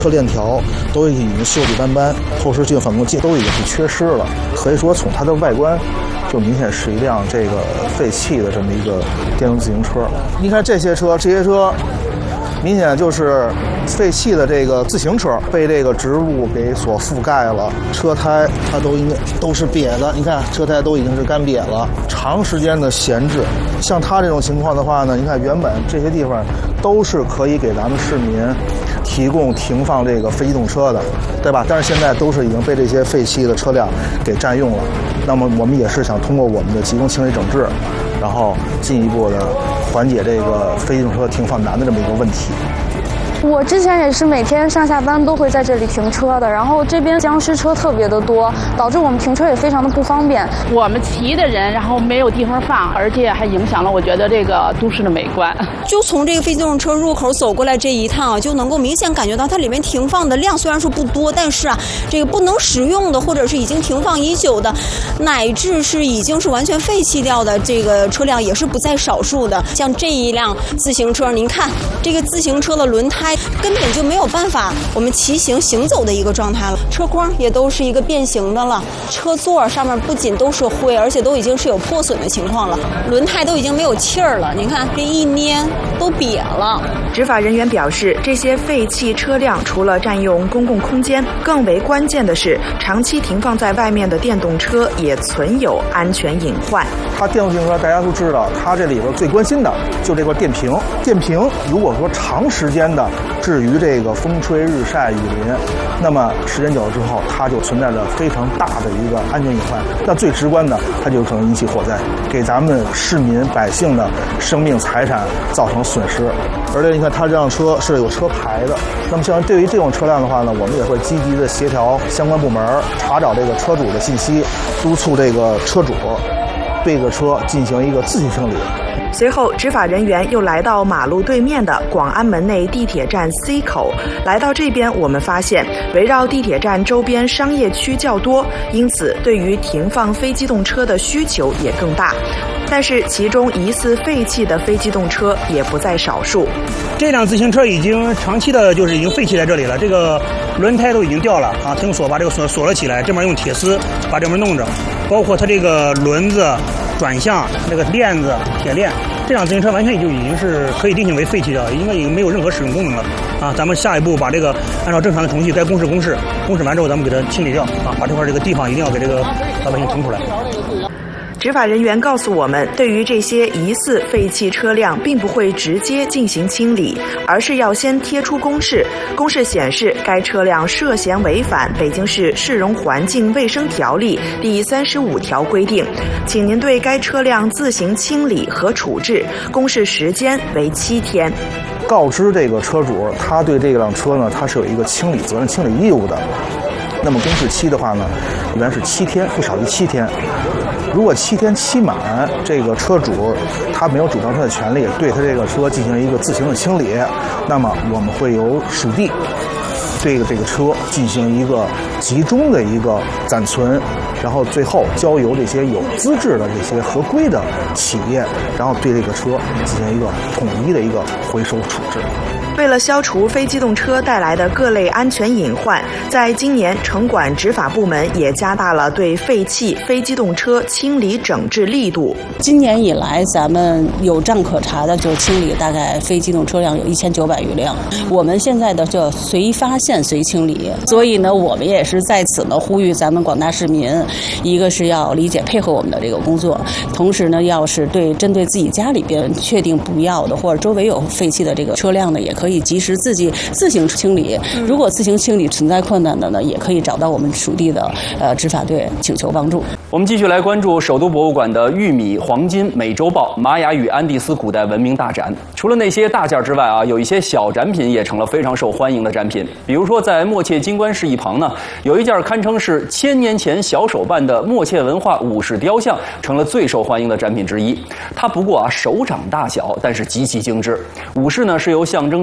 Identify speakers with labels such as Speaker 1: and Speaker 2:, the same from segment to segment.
Speaker 1: 车链条都已经锈迹斑斑，后视镜、反光镜都已经是缺失了。可以说，从它的外观就明显是一辆这个废弃的这么一个电动自行车。你看这些车，明显就是废弃的这个自行车，被这个植物给所覆盖了。车胎它都是瘪的，你看车胎都已经是干瘪了，长时间的闲置。像它这种情况的话呢，你看原本这些地方都是可以给咱们市民提供停放这个非机动车的，对吧？但是现在都是已经被这些废弃的车辆给占用了。那么我们也是想通过我们的集中清理整治，然后进一步的缓解这个非机动车停放难的这么一个问题。
Speaker 2: 我之前也是每天上下班都会在这里停车的，然后这边僵尸车特别的多，导致我们停车也非常的不方便。
Speaker 3: 我们骑的人，然后没有地方放，而且还影响了我觉得这个都市的美观。
Speaker 4: 就从这个非机动车入口走过来这一趟，就能够明显感觉到它里面停放的量虽然说不多，但是这个不能使用的，或者是已经停放已久的，乃至是已经是完全废弃掉的这个车辆也是不在少数的。像这一辆自行车，您看这个自行车的轮胎根本就没有办法我们骑行走的一个状态了，车筐也都是一个变形的了，车座上面不仅都是灰，而且都已经是有破损的情况了，轮胎都已经没有气儿了，您看这一捏都瘪了。
Speaker 5: 执法人员表示，这些废弃车辆除了占用公共空间，更为关键的是长期停放在外面的电动车也存有安全隐患。
Speaker 1: 它电动自行车大家都知道，它这里边最关心的就这块电瓶。电瓶如果说长时间的置于这个风吹日晒雨淋，那么时间久了之后，它就存在着非常大的一个安全隐患。那最直观的，它就可能引起火灾，给咱们市民百姓的生命财产造成损失。而且你看，它这辆车是有车牌的。那么像对于这种车辆的话呢，我们也会积极的协调相关部门查找这个车主的信息，督促这个车主对这个车进行一个自行清理。
Speaker 5: 随后，执法人员又来到马路对面的广安门内地铁站 C 口。来到这边，我们发现围绕地铁站周边商业区较多，因此对于停放非机动车的需求也更大。但是其中疑似废弃的非机动车也不在少数。
Speaker 6: 这辆自行车已经长期的就是已经废弃在这里了，这个轮胎都已经掉了啊，停锁把这个锁了起来，这边用铁丝把这边弄着，包括它这个轮子、转向、那个链子、铁链，这辆自行车完全已经是可以定性为废弃掉，应该已经没有任何使用功能了啊。咱们下一步把这个按照正常的程序该公示完之后，咱们给它清理掉啊，把这块这个地方一定要给这个老百姓腾出来。
Speaker 5: 执法人员告诉我们，对于这些疑似废弃车辆，并不会直接进行清理，而是要先贴出公示。公示显示该车辆涉嫌违反北京市市容环境卫生条例第35条规定，请您对该车辆自行清理和处置，公示时间为7天。
Speaker 1: 告知这个车主，他对这辆车呢，他是有一个清理责任、清理义务的。那么公示期的话呢，一般是7天，不少于7天。如果7天期满，这个车主他没有主张他的权利，对他这个车进行一个自行的清理，那么我们会由属地对这个车进行一个集中的一个暂存，然后最后交由这些有资质的这些合规的企业，然后对这个车进行一个统一的一个回收处置。
Speaker 5: 为了消除非机动车带来的各类安全隐患，在今年城管执法部门也加大了对废弃非机动车清理整治力度。
Speaker 7: 今年以来，咱们有账可查的就清理大概非机动车辆有1900余辆。我们现在的就随发现随清理，所以呢，我们也是在此呢呼吁咱们广大市民，一个是要理解配合我们的这个工作，同时呢，要是针对自己家里边确定不要的或者周围有废弃的这个车辆呢，也可以及时自行清理。如果自行清理存在困难的呢，也可以找到我们属地的执法队请求帮助。
Speaker 8: 我们继续来关注首都博物馆的玉米、黄金、美洲豹、玛雅与安第斯古代文明大展。除了那些大件之外啊，有一些小展品也成了非常受欢迎的展品。比如说，在默切金冠室一旁呢，有一件堪称是1000年前小手办的默切文化武士雕像，成了最受欢迎的展品之一。它不过手掌大小，但是极其精致。武士呢是由象征着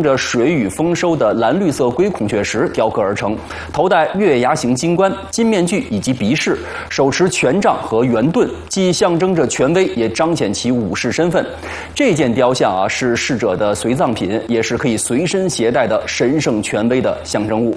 Speaker 8: 着水雨丰收的蓝绿色龟孔雀石雕刻而成，头戴月牙形金冠、金面具以及鼻饰，手持权杖和圆盾，既象征着权威，也彰显其武士身份。这件雕像啊，是逝者的随葬品，也是可以随身携带的神圣权威的象征物。